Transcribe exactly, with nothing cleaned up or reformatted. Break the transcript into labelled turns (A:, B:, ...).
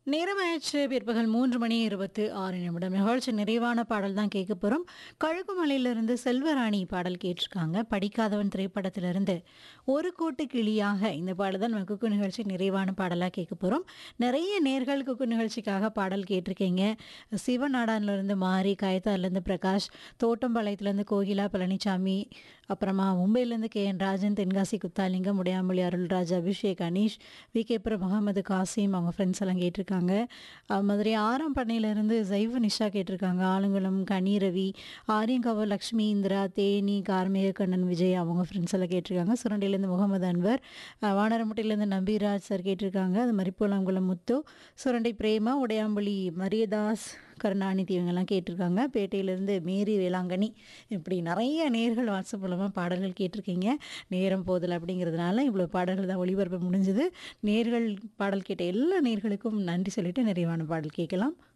A: நேரமாயிடுச்சு பிற்பகல் மூன்று மணி இருபத்தி ஆறு நிமிடம். நிகழ்ச்சி நிறைவான பாடல் தான் கேட்க போகிறோம். கழுகுமலையிலிருந்து செல்வராணி பாடல் கேட்டிருக்காங்க. படிக்காதவன் திரைப்படத்திலிருந்து ஒரு கூட்டு கிளியாக இந்த பாடல் தான் நம்ம குக்கு நிகழ்ச்சி நிறைவான பாடலாக கேட்க போகிறோம். நிறைய நேர்கள் குக்கு நிகழ்ச்சிக்காக பாடல் கேட்டிருக்கீங்க. சிவநாடான்லேருந்து மாரி, காயத்தார்லேருந்து பிரகாஷ், தோட்டம்பாளையத்துலேருந்து கோகிலா பழனிசாமி, அப்புறமா மும்பையிலேருந்து K N Rajan, Tenkasi Kuthalingam, உடையாமொழி Arulraj, Abhishek, Anish, V K புரம் முகமது காசிம் அவங்க ஃப்ரெண்ட்ஸ் எல்லாம் கேட்டிருக்காங்க. அஹ் மதுரை ஆறாம் பண்ணையிலேருந்து ஜைவ நிஷா கேட்டிருக்காங்க. ஆலங்குளம் கனிரவி, ஆரியங்காவல் லக்ஷ்மி, இந்திரா, தேனி, கார்மேக கண்ணன், விஜய் அவங்க ஃப்ரெண்ட்ஸ் எல்லாம் கேட்டிருக்காங்க. சுரண்டிலேருந்து முகமது அன்வர், அஹ் வானரமுட்டையிலேருந்து நம்பிராஜ் சார் கேட்டிருக்காங்க. அது மாதிரி பூலாங்குளம் முத்து, சுரண்டை பிரேமா, உடையாம்புலி மரியதாஸ், கருணாநிதி இவங்கெல்லாம் கேட்டிருக்காங்க. பேட்டையிலேருந்து மேரி வேளாங்கண்ணி, இப்படி நிறைய நேர்கள் வாட்ஸ்அப் மூலமாக பாடல்கள் கேட்டிருக்கீங்க. நேரம் போதல் அப்படிங்கிறதுனால இவ்வளோ பாடல்கள் தான் ஒளிபரப்ப முடிஞ்சது. நேர்கள் பாடல் கேட்ட எல்லா நேர்களுக்கும் நன்றி சொல்லிட்டு நிறைவான பாடல் கேட்கலாம்.